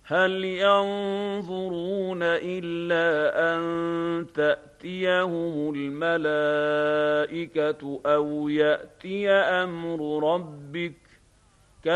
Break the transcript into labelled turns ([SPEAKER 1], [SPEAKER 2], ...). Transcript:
[SPEAKER 1] هَلْ يَنظُرُونَ إِلَّا أَن تَأْتِيَهُمُ الْمَلَائِكَةُ أَوْ يَأْتِيَ أَمْرُ رَبِّكَ ۚ